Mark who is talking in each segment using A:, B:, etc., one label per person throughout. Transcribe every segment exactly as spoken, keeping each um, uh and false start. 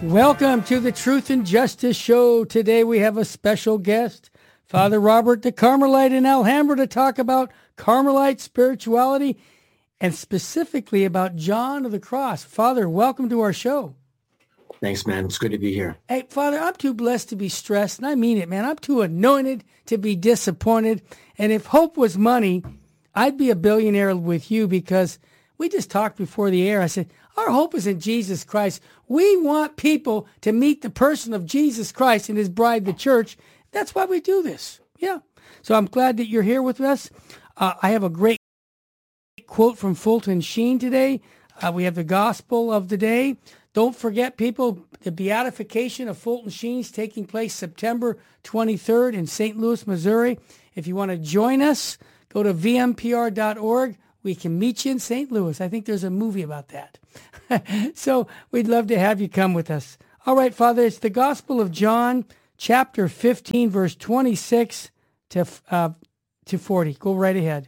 A: Welcome to the Truth and Justice Show. Today we have a special guest, Father Robert the Carmelite in Alhambra, to talk about Carmelite spirituality and specifically about John of the Cross. Father, welcome to our show.
B: Thanks, man. It's good to be here.
A: Hey, Father, I'm too blessed to be stressed, and I mean it, man. I'm too anointed to be disappointed. And if hope was money, I'd be a billionaire with you, because we just talked before the air. I said, our hope is in Jesus Christ. We want people to meet the person of Jesus Christ and his bride, the church. That's why we do this. Yeah. So I'm glad that you're here with us. Uh, I have a great quote from Fulton Sheen today. Uh, we have the gospel of the day. Don't forget, people, the beatification of Fulton Sheen is taking place September twenty-third in Saint Louis, Missouri. If you want to join us, go to v m p r dot org. We can meet you in Saint Louis. I think there's a movie about that. So we'd love to have you come with us. All right, Father, it's the Gospel of John, chapter fifteen, verse twenty-six to uh, to forty. Go right ahead.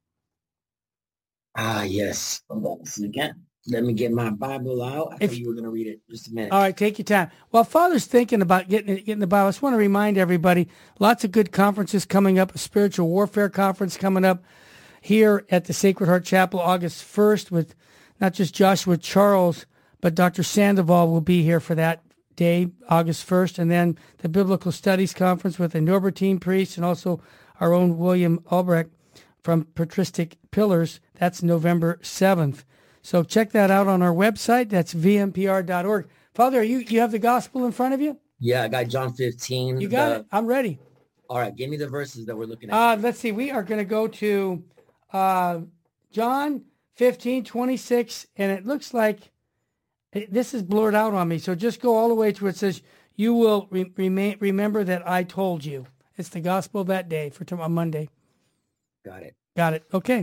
B: Ah, yes. Hold on a second. Let me get my Bible out. I
A: If,
B: thought you were going to read it. Just a minute.
A: All right, take your time. While Father's thinking about getting getting the Bible, I just want to remind everybody, lots of good conferences coming up. A spiritual warfare conference coming up here at the Sacred Heart Chapel August first, with not just Joshua Charles, but Doctor Sandoval will be here for that day, August first. And then the Biblical Studies Conference with the Norbertine priest and also our own William Albrecht from Patristic Pillars. That's November seventh. So check that out on our website. That's v m p r dot org. Father, you, you have the gospel in front of you?
B: Yeah, I got John fifteen.
A: You got
B: the,
A: it? I'm ready.
B: All right, give me the verses that we're looking at.
A: Uh, let's see. We are going to go to uh, John fifteen, twenty-six, and it looks like it, this is blurred out on me. So just go all the way to where it says, you will re- remain, remember that I told you. It's the gospel of that day for tomorrow, Monday.
B: Got it.
A: Got it. Okay.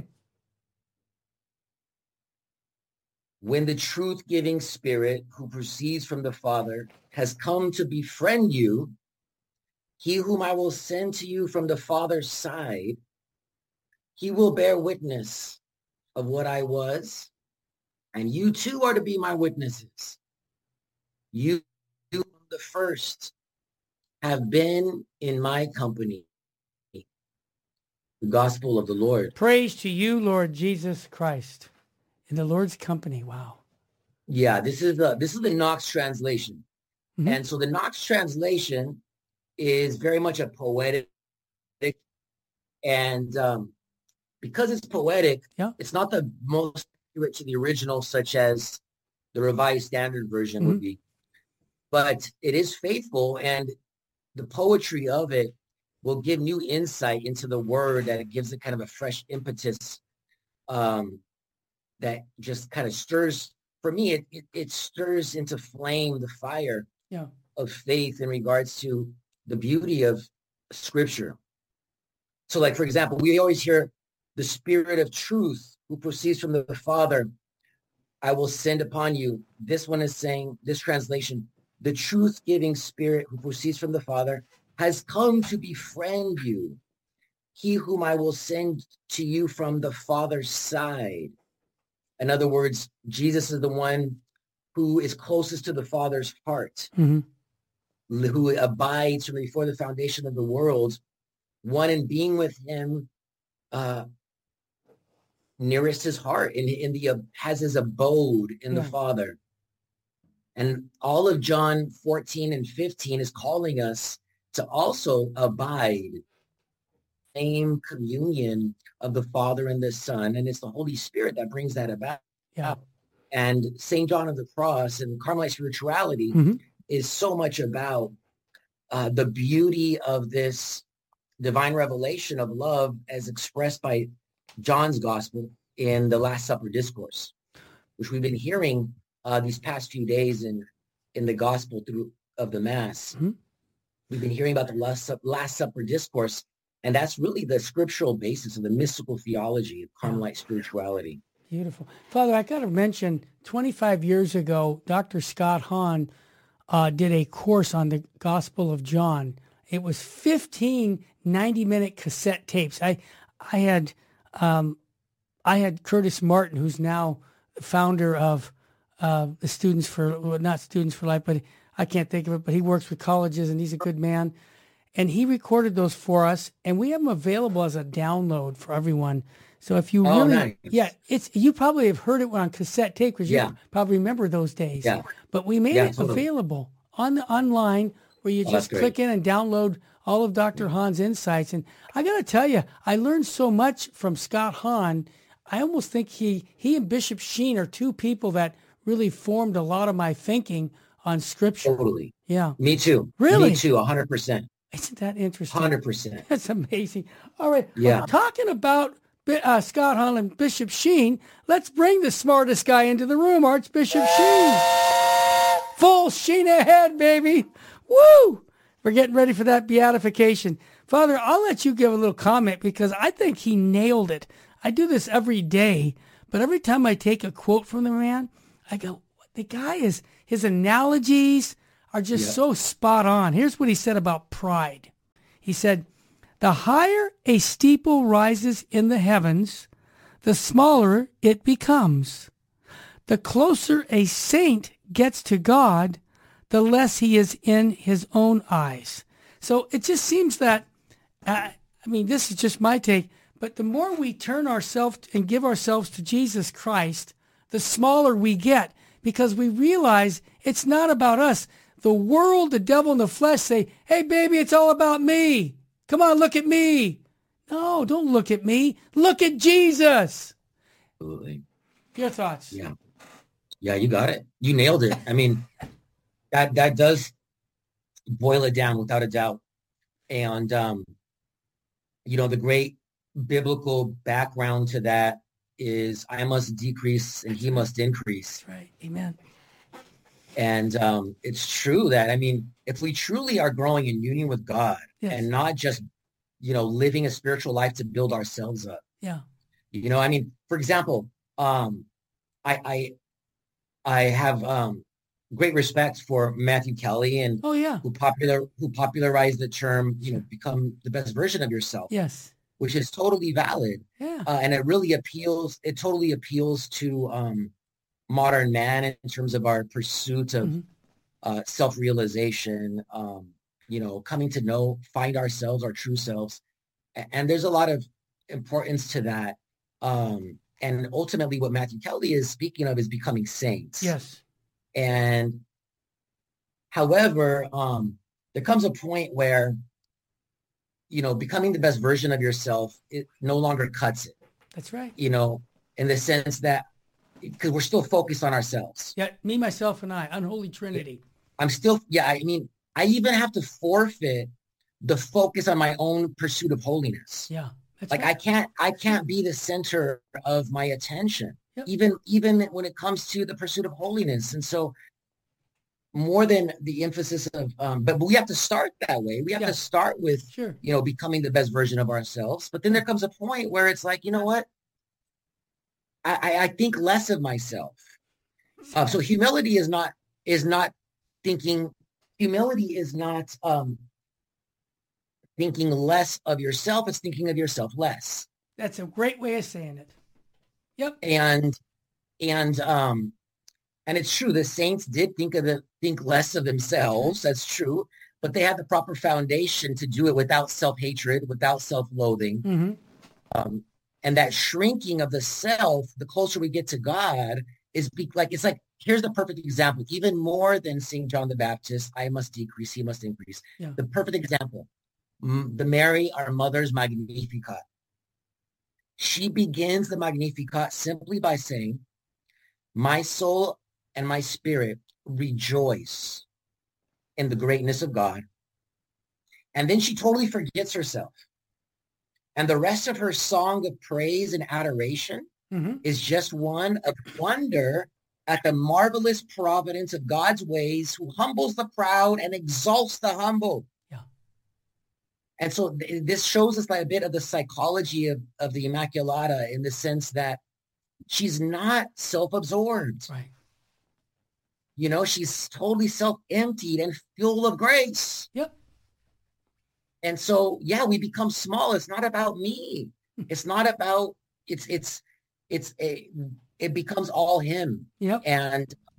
B: When the truth-giving Spirit who proceeds from the Father has come to befriend you, he whom I will send to you from the Father's side, he will bear witness of what I was, and you too are to be my witnesses. You from the first have been in my company. The gospel of the Lord.
A: Praise to you, Lord Jesus Christ. In the Lord's company. Wow.
B: Yeah, this is the this is the Knox translation. Mm-hmm. And so the Knox translation is very much a poetic, and um, because it's poetic, yeah. It's not the most accurate to the original, such as the Revised Standard Version mm-hmm. would be. But it is faithful, and the poetry of it will give new insight into the word, that it gives it kind of a fresh impetus um, that just kind of stirs, for me, it, it, it stirs into flame the fire yeah. of faith in regards to the beauty of Scripture. So like, for example, we always hear the Spirit of truth who proceeds from the Father, I will send upon you. This one is saying, this translation, the truth-giving Spirit who proceeds from the Father has come to befriend you. He whom I will send to you from the Father's side. In other words, Jesus is the one who is closest to the Father's heart, mm-hmm. who abides from before the foundation of the world, one in being with him uh, nearest his heart, in, in the uh, has his abode in yeah. the Father. And all of John fourteen and fifteen is calling us to also abide, same communion of the Father and the Son, and it's the Holy Spirit that brings that about. Yeah. And Saint John of the Cross and Carmelite spirituality mm-hmm. is so much about uh, the beauty of this divine revelation of love as expressed by John's gospel in the Last Supper discourse, which we've been hearing uh, these past few days in, in the gospel through of the Mass. Mm-hmm. We've been hearing about the Last, Last Supper discourse, and that's really the scriptural basis of the mystical theology of Carmelite spirituality.
A: Beautiful. Father, I got to mention, twenty-five years ago, Doctor Scott Hahn uh, did a course on the Gospel of John. It was fifteen ninety-minute cassette tapes. I I had um, I had Curtis Martin, who's now the founder of uh, the Students for, well, not Students for Life, but I can't think of it, but he works with colleges and he's a good man. And he recorded those for us, and we have them available as a download for everyone. So if you
B: oh,
A: really,
B: nice.
A: yeah, it's you probably have heard it on cassette tape because you
B: Yeah.
A: probably remember those days.
B: Yeah.
A: But we made
B: Yeah,
A: it
B: totally.
A: available on the online where you
B: Oh,
A: just
B: that's
A: click
B: great.
A: in and download all of Doctor Hahn's insights. And I got to tell you, I learned so much from Scott Hahn. I almost think he he and Bishop Sheen are two people that really formed a lot of my thinking on Scripture.
B: Totally.
A: Yeah.
B: Me too.
A: Really?
B: Me too. one hundred percent.
A: Isn't that interesting?
B: one hundred percent.
A: That's amazing. All right.
B: Yeah.
A: Well, talking about uh, Scott Hahn and Bishop Sheen, let's bring the smartest guy into the room, Archbishop Sheen. Full Sheen ahead, baby. Woo! We're getting ready for that beatification. Father, I'll let you give a little comment because I think he nailed it. I do this every day, but every time I take a quote from the man, I go, the guy is, his analogies are just
B: Yeah.
A: so spot on. Here's what he said about pride. He said, the higher a steeple rises in the heavens, the smaller it becomes. The closer a saint gets to God, the less he is in his own eyes. So it just seems that, uh, I mean, this is just my take, but the more we turn ourselves and give ourselves to Jesus Christ, the smaller we get because we realize it's not about us. The world, the devil, and the flesh say, hey, baby, it's all about me. Come on, look at me. No, don't look at me. Look at Jesus.
B: Absolutely.
A: Your thoughts?
B: Yeah. Yeah, you got it. You nailed it. I mean, that that does boil it down without a doubt. And, um, you know, the great biblical background to that is I must decrease and he must increase.
A: That's right. Amen.
B: And um, it's true that, I mean, if we truly are growing in union with God
A: Yes.
B: and not just, you know, living a spiritual life to build ourselves up,
A: Yeah.
B: you know, I mean, for example, um, I, I, I have um, great respect for Matthew Kelly and
A: Oh, yeah.
B: who popular who popularized the term, you know, become the best version of yourself,
A: Yes.
B: which is totally valid.
A: Yeah.
B: Uh, and it really appeals, it totally appeals to um, modern man in terms of our pursuit of
A: Mhm.
B: uh, self-realization, um, you know, coming to know, find ourselves, our true selves. A- And there's a lot of importance to that. Um, and ultimately what Matthew Kelly is speaking of is becoming saints.
A: Yes.
B: And however, um, there comes a point where, you know, becoming the best version of yourself, it no longer cuts it,
A: That's right.
B: you know, in the sense that, because we're still focused on ourselves.
A: Yeah. Me, myself, and I. Unholy Trinity.
B: I'm still, yeah, I mean, I even have to forfeit the focus on my own pursuit of holiness.
A: Yeah. That's
B: Like I
A: right.
B: can't, I can't be the center of my attention,
A: Yep.
B: even, even when it comes to the pursuit of holiness. And so more than the emphasis of, um, but we have to start that way. We have
A: Yeah.
B: to start with,
A: Sure.
B: you know, becoming the best version of ourselves. But then there comes a point where it's like, you know what? I, I, I think less of myself. Uh, so humility is not, is not thinking, humility is not um, thinking less of yourself. It's thinking of yourself less.
A: That's a great way of saying it. Yep.
B: And, and, um, and it's true. The saints did think of the, think less of themselves. That's true. But they had the proper foundation to do it without self-hatred, without self-loathing.
A: Mm-hmm.
B: Um, and that shrinking of the self, the closer we get to God, is be, like, it's like, here's the perfect example. Even more than Saint John the Baptist, I must decrease, he must increase.
A: Yeah.
B: The perfect example, the Mary, our mother's Magnificat. She begins the Magnificat simply by saying, my soul and my spirit rejoice in the greatness of God. And then she totally forgets herself. And the rest of her song of praise and adoration
A: Mm-hmm.
B: is just one of wonder at the marvelous providence of God's ways, who humbles the proud and exalts the humble.
A: Yeah.
B: And so th- this shows us like a bit of the psychology of, of the Immaculata, in the sense that she's not self-absorbed.
A: Right.
B: You know, she's totally self-emptied and full of grace.
A: Yep.
B: And so, yeah, we become small. It's not about me. It's not about, it's, it's, it's a, it becomes all him.
A: Yep.
B: And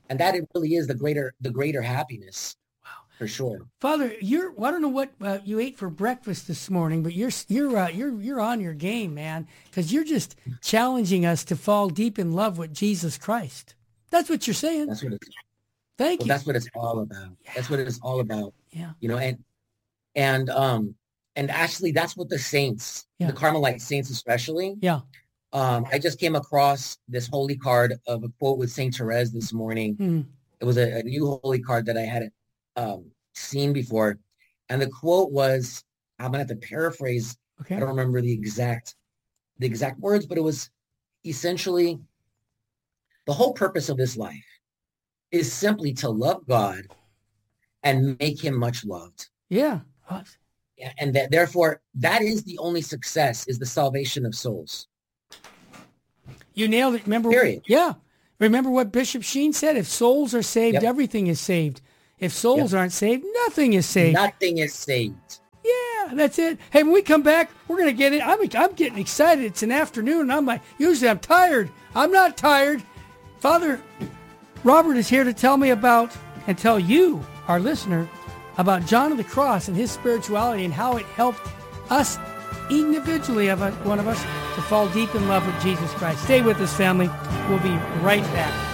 B: And that it really is the greater, the greater happiness.
A: Wow.
B: For sure.
A: Father, you're, I don't know what uh, you ate for breakfast this morning, but you're, you're, uh, you're, you're on your game, man, because you're just challenging us to fall deep in love with Jesus Christ. That's what you're saying.
B: That's what it's,
A: Thank
B: well,
A: you.
B: That's what it's all about. Yeah. That's what it's all about.
A: Yeah.
B: You know, and, and, um, and actually that's what the saints, yeah. the Carmelite saints especially.
A: Yeah.
B: Um, I just came across this holy card of a quote with Saint Therese this morning.
A: Mm.
B: It was a, a new holy card that I hadn't um, seen before. And the quote was, I'm going to have to paraphrase.
A: Okay.
B: I don't remember the exact, the exact words, but it was essentially the whole purpose of this life is simply to love God and make him much loved.
A: Yeah.
B: And that therefore that is the only success, is the salvation of souls.
A: You nailed it. Remember?
B: Period.
A: Yeah. Remember what Bishop Sheen said? If souls are saved, yep. everything is saved. If souls yep. aren't saved, nothing is saved.
B: Nothing is saved.
A: Yeah, that's it. Hey, when we come back, we're going to get it. I'm, I'm getting excited. It's an afternoon, and I'm like, usually I'm tired. I'm not tired. Father Robert is here to tell me about, and tell you, our listener, about John of the Cross and his spirituality and how it helped us individually, of one of us, to fall deep in love with Jesus Christ. Stay with us, family. We'll be right back.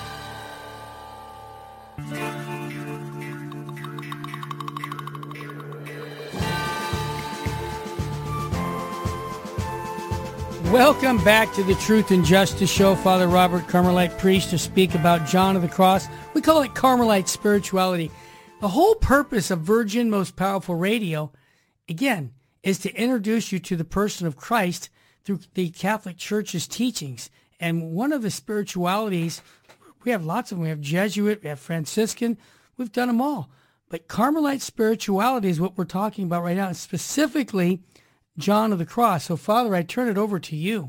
A: Welcome back to the Truth and Justice Show. Father Robert, Carmelite priest, to speak about John of the Cross. We call it Carmelite spirituality. The whole purpose of Virgin Most Powerful Radio, again, is to introduce you to the person of Christ through the Catholic Church's teachings. And one of the spiritualities, we have lots of them. We have Jesuit, we have Franciscan, we've done them all. But Carmelite spirituality is what we're talking about right now, and specifically John of the Cross. So, Father, I turn it over to you.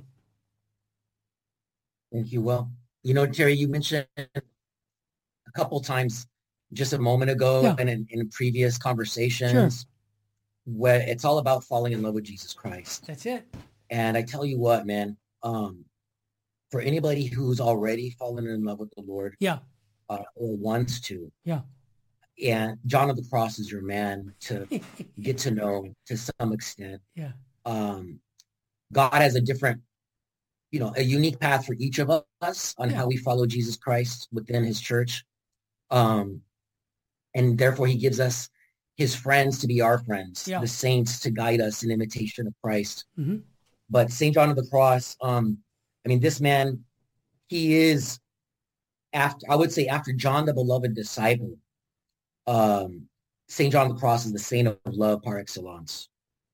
B: Thank you. Well, you know, Terry, you mentioned a couple times just a moment ago yeah. and in, in previous conversations
A: sure.
B: where it's all about falling in love with Jesus Christ.
A: That's it.
B: And I tell you what, man, um, for anybody who's already fallen in love with the Lord
A: yeah,
B: uh, or wants to,
A: yeah,
B: and John of the Cross is your man to get to know to some extent.
A: Yeah.
B: Um, God has a different, you know, a unique path for each of us on yeah. how we follow Jesus Christ within his church. Um, and therefore he gives us his friends to be our friends,
A: yeah.
B: the saints to guide us in imitation of Christ.
A: Mm-hmm.
B: But Saint John of the Cross, um, I mean, this man, he is after, I would say after John, the beloved disciple, um, Saint John of the Cross is the saint of love par excellence.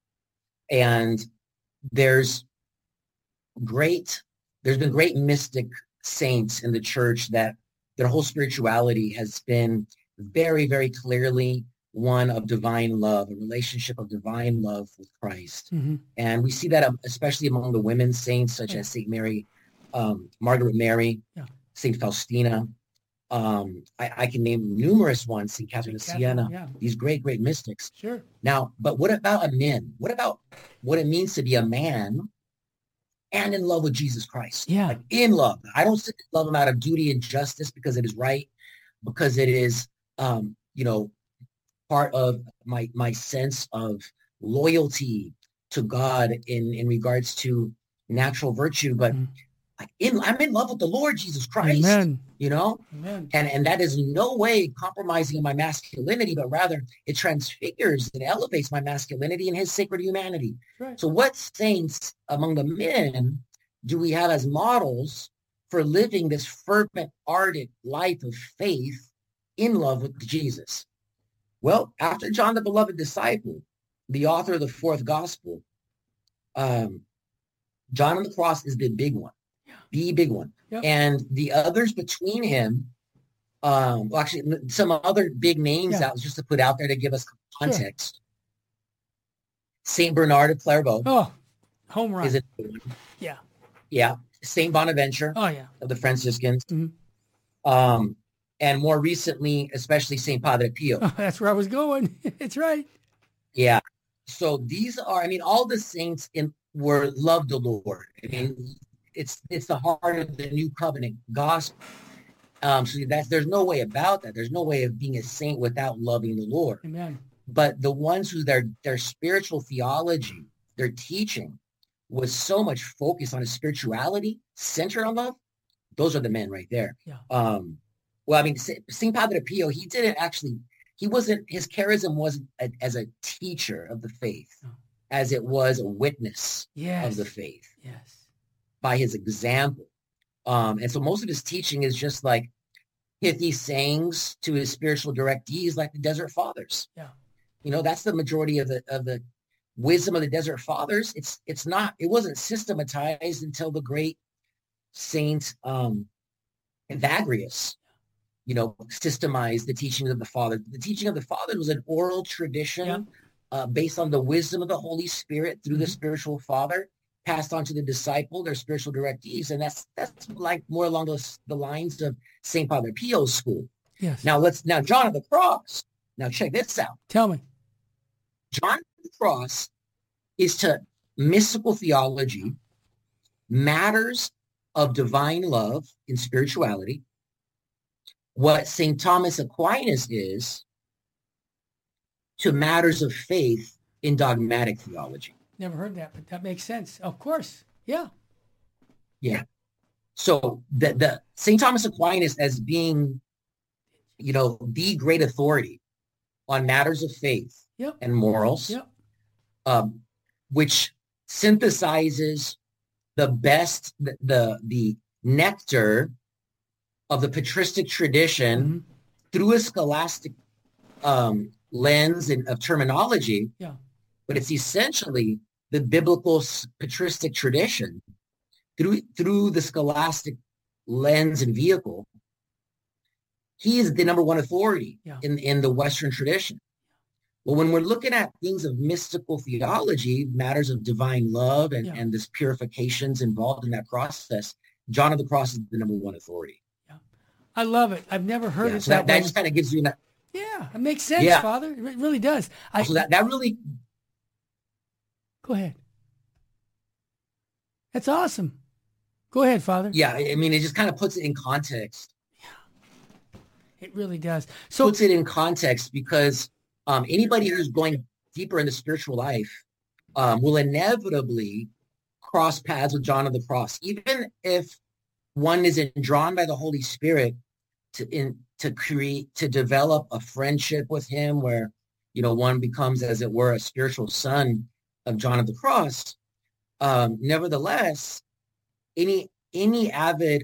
B: And there's great, there's been great mystic saints in the church that their whole spirituality has been very, very clearly one of divine love, a relationship of divine love with Christ.
A: Mm-hmm.
B: And we see that especially among the women saints, such yeah. as Saint Mary, um, Margaret Mary,
A: yeah.
B: Saint Faustina. Um, I, I can name numerous ones, Saint Catherine of Siena,
A: yeah.
B: these great, great mystics.
A: Sure.
B: Now, but what about a man? What about what it means to be a man and in love with Jesus Christ?
A: Yeah.
B: Like in love. I don't say love him out of duty and justice because it is right, because it is, um, you know, part of my my sense of loyalty to God in, in regards to natural virtue, but mm. like in, I'm in love with the Lord Jesus Christ.
A: Amen.
B: You know,
A: Amen.
B: and and that is in no way compromising in my masculinity, but rather it transfigures and elevates my masculinity and his sacred humanity.
A: Right.
B: So what saints among the men do we have as models for living this fervent, ardent life of faith in love with Jesus? Well, after John, the beloved disciple, the author of the fourth gospel, um, John on the Cross is the big one,
A: yeah.
B: the big one.
A: Yep.
B: And the others between him, um, well, actually, some other big names
A: yeah.
B: that was just to put out there to give us context. Sure. Saint Bernard of Clairvaux.
A: Oh, home run.
B: Is it?
A: Yeah.
B: Yeah. Saint Bonaventure.
A: Oh, yeah.
B: Of the Franciscans.
A: Mm-hmm.
B: Um, and more recently, especially Saint Padre Pio.
A: Oh, that's where I was going. It's right.
B: Yeah. So these are, I mean, all the saints in were loved the Lord. I mean, it's it's the heart of the new covenant gospel. Um, so that's there's no way about that. There's no way of being a saint without loving the Lord.
A: Amen.
B: But the ones who their their spiritual theology, their teaching was so much focused on a spirituality centered on love, those are the men right there.
A: Yeah.
B: Um, well, I mean, Saint Padre Pio, he didn't actually, he wasn't, his charism wasn't a, as a teacher of the faith, no. as it was a witness yes. of the faith.
A: Yes.
B: By his example. Um, and so most of his teaching is just like pithy sayings to his spiritual directees, like the Desert Fathers.
A: Yeah.
B: You know, that's the majority of the of the wisdom of the Desert Fathers. It's it's not, it wasn't systematized until the great Saint um, Evagrius, you know, systemized the teachings of the Father. The teaching of the Father was an oral tradition yeah. uh, based on the wisdom of the Holy Spirit through mm-hmm. the spiritual Father, passed on to the disciple, their spiritual directees. And that's that's like more along those, the lines of Saint Padre Pio's school.
A: Yes.
B: Now let's, now John of the Cross, now check this out.
A: Tell me.
B: John of the Cross is to mystical theology, matters of divine love in spirituality, what Saint Thomas Aquinas is to matters of faith in dogmatic theology.
A: Never heard that, but that makes sense. Of course. Yeah.
B: Yeah. So the, the Saint Thomas Aquinas as being, you know, the great authority on matters of faith
A: yep.
B: and morals,
A: yep.
B: um, which synthesizes the best, the, the, the nectar of the patristic tradition mm-hmm. through a scholastic um, lens and, of terminology.
A: Yeah.
B: But it's essentially the biblical patristic tradition through through the scholastic lens and vehicle. He is the number one authority yeah. in, in the Western tradition. Well, when we're looking at things of mystical theology, matters of divine love and, yeah. and this purifications involved in that process, John of the Cross is the number one authority.
A: Yeah, I love it. I've never heard
B: yeah,
A: it
B: so
A: that,
B: that,
A: way.
B: that just kind of gives you that.
A: Yeah, it makes sense,
B: yeah.
A: Father. It really does. I,
B: so that, that really...
A: Go ahead. That's awesome. Go ahead, Father.
B: Yeah, I mean, it just kind of puts it in context.
A: Yeah, it really does. So
B: puts it in context because um, anybody who's going deeper into spiritual life um, will inevitably cross paths with John of the Cross, even if one isn't drawn by the Holy Spirit to in to create to develop a friendship with him, where you know one becomes, as it were, a spiritual son of John of the Cross. Um, nevertheless, any any avid,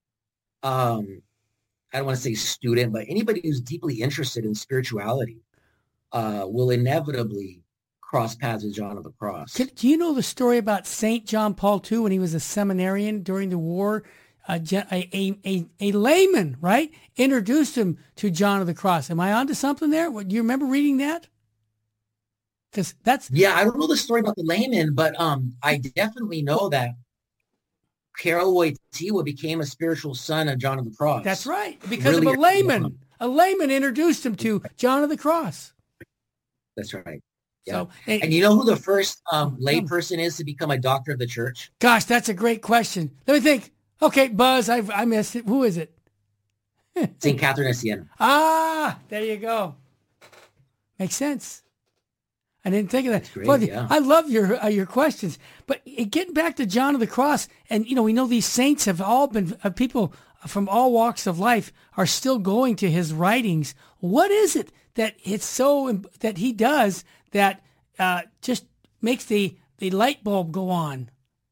B: um, I don't want to say student, but anybody who's deeply interested in spirituality uh, will inevitably cross paths with John of the Cross.
A: Can, do you know the story about Saint John Paul the Second when he was a seminarian during the war? Uh, a, a, a, a layman, right, introduced him to John of the Cross. Am I onto something there? What, do you remember reading that? Because that's
B: yeah, I don't know the story about the layman, but um, I definitely know that Karol Wojtyła became a spiritual son of John of the Cross.
A: That's right, because really of a layman. A layman introduced him to John of the Cross.
B: That's right. Yeah.
A: So,
B: and, and you know who the first um, lay person is to become a doctor of the church?
A: Gosh, that's a great question. Let me think. Okay, Buzz, I I missed it. Who is it?
B: Saint Catherine of Siena.
A: Ah, there you go. Makes sense. I didn't think of that.
B: Great,
A: but
B: yeah.
A: I love your uh, your questions. But getting back to John of the Cross, and you know, we know these saints have all been uh, people from all walks of life are still going to his writings. What is it that it's so that he does that uh, just makes the the light bulb go on?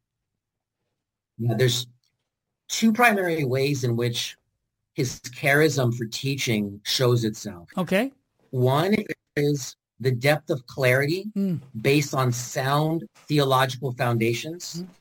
B: Yeah, there's two primary ways in which his charism for teaching shows itself.
A: Okay.
B: One is the depth of clarity mm. based on sound theological foundations. Mm.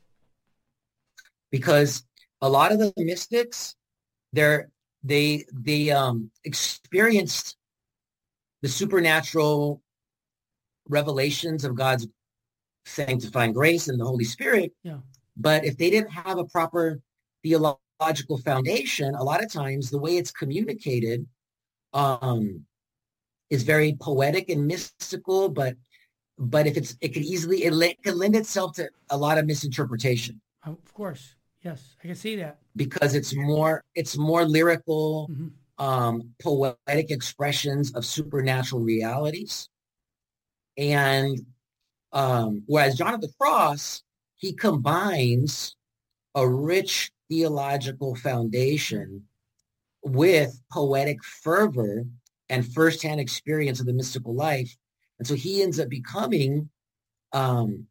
B: Because a lot of the mystics, they're, they they um, experienced the supernatural revelations of God's sanctifying grace and the Holy Spirit.
A: Yeah. But
B: if they didn't have a proper theological foundation, a lot of times the way it's communicated um, is very poetic and mystical, but but if it's it could easily it, it could lend itself to a lot of misinterpretation.
A: Of course, yes, I can see that.
B: because it's more it's more lyrical,
A: Mm-hmm.
B: um, poetic expressions of supernatural realities. And um, whereas John of the Cross, he combines a rich theological foundation with poetic fervor and firsthand experience of the mystical life. And so he ends up becoming um,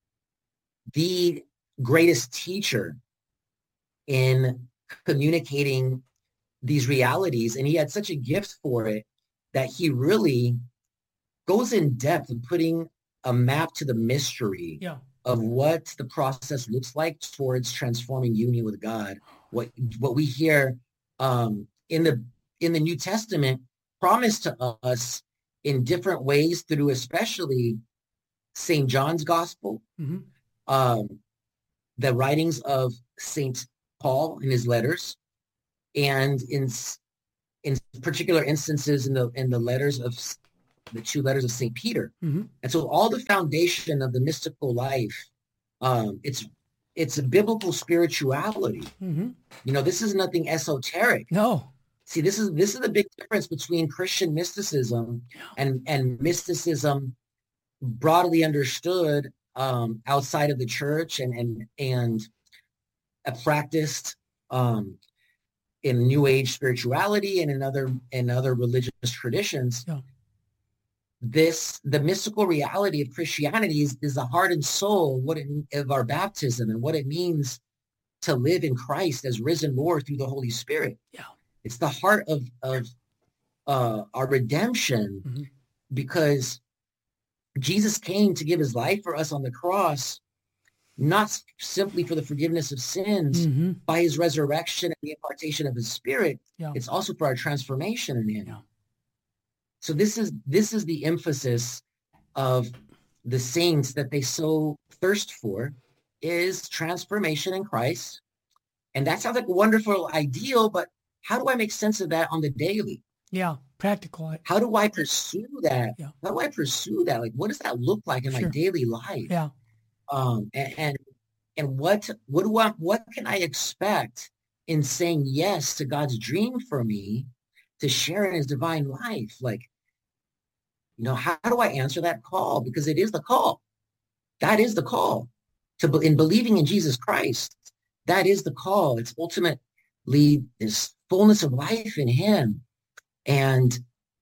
B: the greatest teacher in communicating these realities. And he had such a gift for it that he really goes in depth in putting a map to the mystery
A: yeah.
B: of what the process looks like towards transforming union with God. What what we hear um, in the in the New Testament promised to us in different ways through especially Saint John's Gospel,
A: mm-hmm.
B: um, the writings of Saint Paul in his letters, and in in particular instances in the in the letters of the two letters of Saint Peter.
A: Mm-hmm.
B: And so all the foundation of the mystical life, um, it's it's a biblical spirituality.
A: Mm-hmm.
B: You know, this is nothing esoteric.
A: No.
B: See, this is this is the big difference between Christian mysticism and and mysticism broadly understood um, outside of the church and and and uh, practiced um, in New Age spirituality and in other in other religious traditions.
A: Yeah.
B: This the mystical reality of Christianity is, is the heart and soul what it, of our baptism and what it means to live in Christ as risen Lord through the Holy Spirit.
A: Yeah.
B: It's the heart of of uh, our redemption, mm-hmm. because Jesus came to give his life for us on the cross, not simply for the forgiveness of sins
A: mm-hmm.
B: by his resurrection and the impartation of his Spirit.
A: Yeah.
B: It's also for our transformation in him.
A: Yeah.
B: So this is this is the emphasis of the saints that they so thirst for, is transformation in Christ. And that sounds like a wonderful ideal, but how do I make sense of that on the daily?
A: Yeah, practical.
B: How do I pursue that?
A: Yeah.
B: How do I pursue that? Like, what does that look like in
A: sure.
B: my daily life?
A: Yeah.
B: Um, and, and and what what do I what can I expect in saying yes to God's dream for me to share in his divine life? Like, you know, how, how do I answer that call? Because it is the call. That is the call to in believing in Jesus Christ. That is the call. It's ultimately this fullness of life in him. And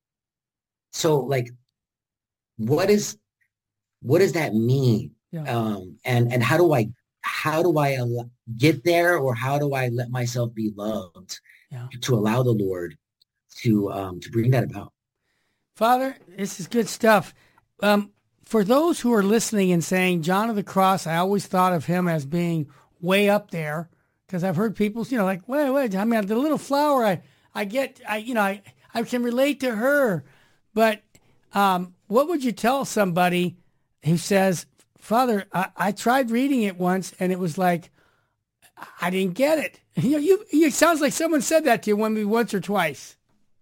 B: so, like, what is what does that mean?
A: Yeah.
B: Um, and and how do I how do I al- get there, or how do I let myself be loved
A: yeah.
B: to allow the Lord to um, to bring that about?
A: Father, this is good stuff. Um, for those who are listening and saying, John of the Cross, I always thought of him as being way up there, because I've heard people, you know, like, wait, wait, I mean, the little flower, I, I get, I, you know, I, I can relate to her. But um, what would you tell somebody who says, Father, I, I tried reading it once and it was like, I didn't get it. You know, you, you it sounds like someone said that to you maybe once or twice.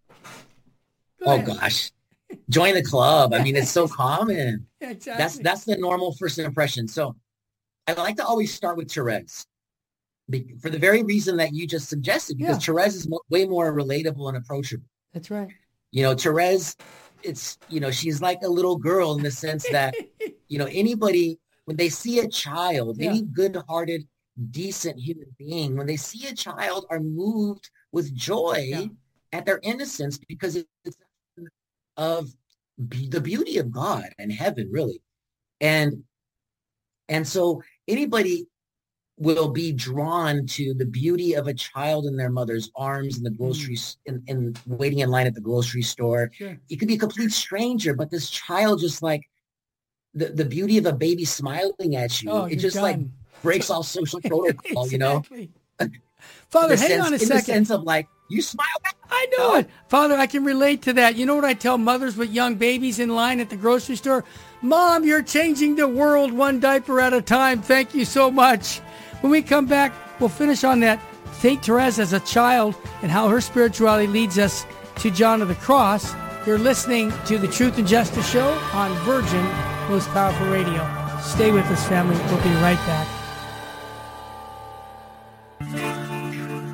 A: Go
B: oh
A: ahead.
B: gosh. Join the club. I mean, it's so common.
A: Exactly.
B: That's that's the normal first impression. So I like to always start with Therese, be, for the very reason that you just suggested, because yeah. Therese is mo- way more relatable and approachable.
A: That's right.
B: You know, Therese, it's, you know, she's like a little girl in the sense that, you know, anybody, when they see a child, yeah. any good-hearted, decent human being, when they see a child, are moved with joy yeah. at their innocence, because it's of be- the beauty of God and heaven, really. And and so anybody will be drawn to the beauty of a child in their mother's arms in the grocery mm. in, in waiting in line at the grocery store.
A: Sure.
B: It could be a complete stranger, but this child, just like the, the beauty of a baby smiling at you,
A: oh,
B: it just done. like breaks all social protocol,
A: exactly.
B: you know?
A: Father, hang
B: sense,
A: on a
B: in
A: second.
B: the sense of like, you smile back.
A: I know it. Father, I can relate to that. You know what I tell mothers with young babies in line at the grocery store? Mom, you're changing the world one diaper at a time. Thank you so much. When we come back, we'll finish on that Saint Therese as a child and how her spirituality leads us to John of the Cross. You're listening to the Truth and Justice Show on Virgin Most Powerful Radio. Stay with us, family. We'll be right back.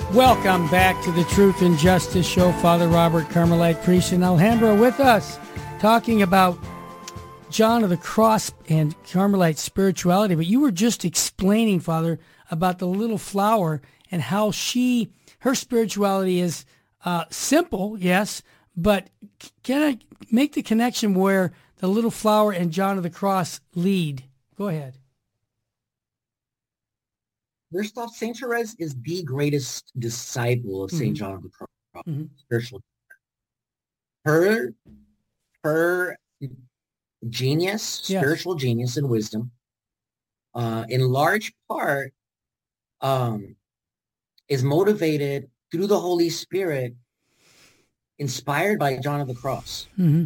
A: Welcome back to the Truth and Justice Show. Father Robert, Carmelite priest in Alhambra, with us, talking about John of the Cross and Carmelite spirituality. But you were just explaining, Father, about the little flower and how she, her spirituality is uh, simple, yes, but can I make the connection where the little flower and John of the Cross lead? Go ahead.
B: First off, Saint Therese is the greatest disciple of Saint Mm-hmm. John of the Cross, mm-hmm. spiritual. Her, her genius, yes. spiritual genius and wisdom, uh, in large part, um, is motivated through the Holy Spirit, inspired by John of the Cross. Mm-hmm.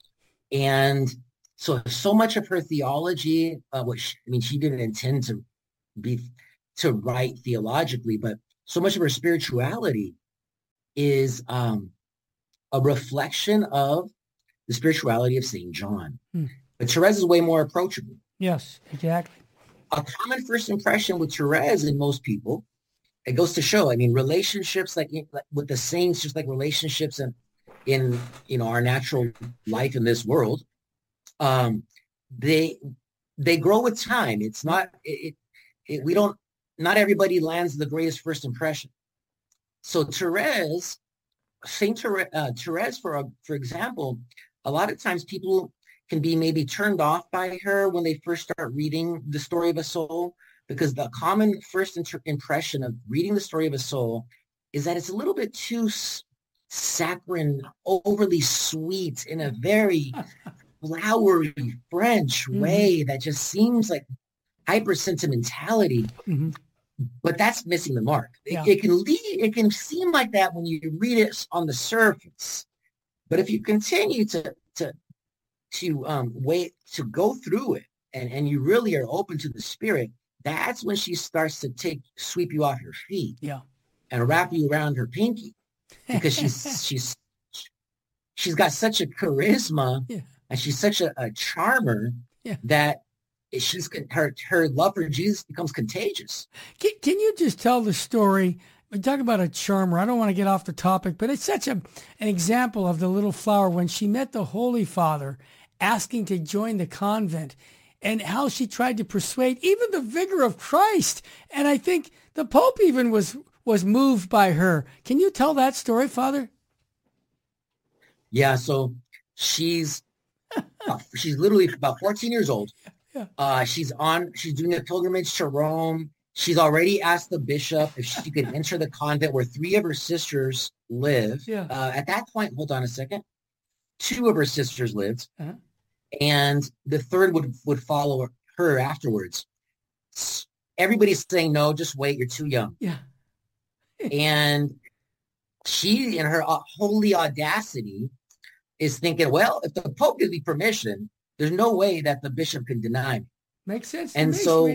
B: And so, so much of her theology, uh, which, I mean, she didn't intend to be... to write theologically, but so much of her spirituality is um, a reflection of the spirituality of Saint John. Hmm. But Therese is way more approachable.
A: Yes, exactly.
B: A common first impression with Therese and most people, it goes to show, I mean, relationships like, like with the saints, just like relationships in, in, you know, our natural life in this world, um, they, they grow with time. It's not, it, it, we don't, not everybody lands the greatest first impression. So Therese, Saint Therese, uh, Therese, for for example, a lot of times people can be maybe turned off by her when they first start reading the story of a soul, because the common first inter- impression of reading the story of a soul is that it's a little bit too saccharine, overly sweet in a very flowery French mm-hmm. way that just seems like hyper sentimentality. Mm-hmm. But that's missing the mark. Yeah. It, it can lead, it can seem like that when you read it on the surface. But if you continue to to to um wait to go through it and, and you really are open to the Spirit, that's when she starts to take sweep you off your feet.
A: Yeah.
B: And wrap you around her pinky. Because she's she's she's got such a charisma yeah. and she's such a, a charmer yeah. that she's her her love for Jesus becomes contagious.
A: Can, can you just tell the story? We talk about a charmer. I don't want to get off the topic, but it's such a an example of the little flower when she met the Holy Father, asking to join the convent, and how she tried to persuade even the vicar of Christ. And I think the Pope even was was moved by her. Can you tell that story, Father?
B: Yeah. So she's uh, she's literally about fourteen years old. Yeah. Uh, she's on, she's doing a pilgrimage to Rome. She's already asked the bishop if she could enter the convent where three of her sisters live. Yeah. Uh, at that point, hold on a second. Two of her sisters lived, uh-huh. and the third would, would follow her afterwards. Everybody's saying, no, just wait. You're too young.
A: Yeah.
B: And she, in her uh, holy audacity, is thinking, well, if the Pope gives me permission, there's no way that the bishop can deny me.
A: Makes sense.
B: And
A: me,
B: so,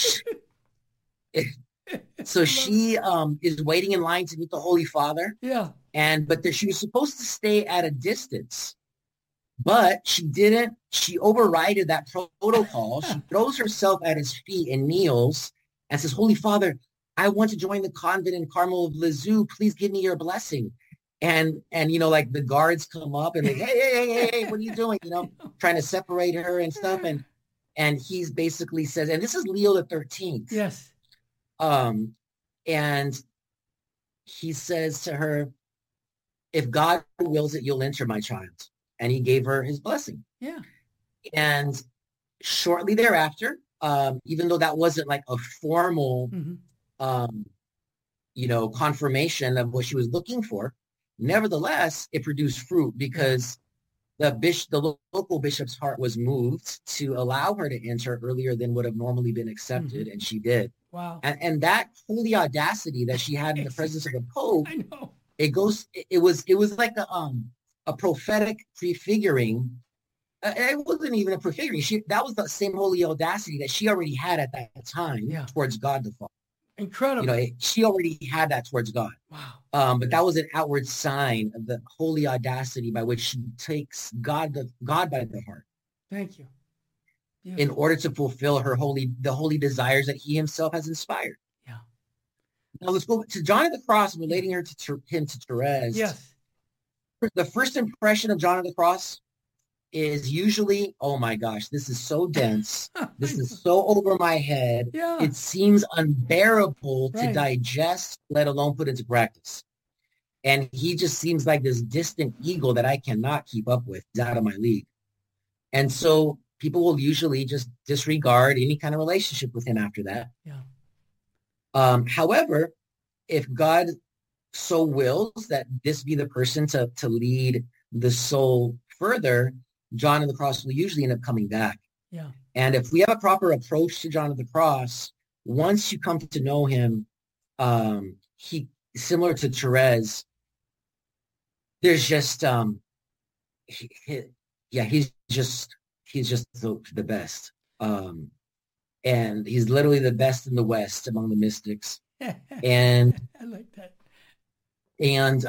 B: so she um, is waiting in line to meet the Holy Father.
A: Yeah.
B: And but the, she was supposed to stay at a distance, but she didn't. She overrided that protocol. She throws herself at his feet and kneels and says, "Holy Father, I want to join the convent in Carmel of Lisieux. Please give me your blessing." And, and, you know, like the guards come up and like, hey, hey, hey, hey, hey, what are you doing? You know, trying to separate her and stuff. And, and he's basically says, and this is Leo the thirteenth.
A: Yes.
B: Um, and he says to her, if God wills it, you'll enter, my child. And he gave her his blessing.
A: Yeah.
B: And shortly thereafter, um, even though that wasn't like a formal, mm-hmm. um, you know, confirmation of what she was looking for, nevertheless, it produced fruit because the bishop, the lo- local bishop's heart was moved to allow her to enter earlier than would have normally been accepted, mm-hmm. and she did.
A: Wow!
B: And, and that holy audacity that she had in the presence of the Pope,
A: I know.
B: It goes. It, it was. It was like a um a prophetic prefiguring. Uh, it wasn't even a prefiguring. She that was the same holy audacity that she already had at that time
A: yeah.
B: towards God the Father.
A: Incredible.
B: You know, it, she already had that towards God.
A: Wow.
B: Um, but that was an outward sign of the holy audacity by which she takes God, the God by the heart.
A: Thank you.
B: Beautiful. In order to fulfill her holy, the holy desires that he himself has inspired.
A: Yeah.
B: Now let's go to John of the Cross, relating her to him to Therese.
A: Yes.
B: The first impression of John of the Cross is usually, oh my gosh, this is so dense. This is so over my head.
A: Yeah.
B: It seems unbearable
A: right.
B: to digest, let alone put into practice. And he just seems like this distant eagle that I cannot keep up with. He's out of my league. And so people will usually just disregard any kind of relationship with him after that.
A: Yeah.
B: Um, however, if God so wills that this be the person to, to lead the soul further, John of the Cross will usually end up coming back.
A: Yeah.
B: And if we have a proper approach to John of the Cross, once you come to know him, um, he similar to Therese, there's just, um, he, he, yeah, he's just, he's just the, the best. Um, and he's literally the best in the West among the mystics. And
A: I like that.
B: And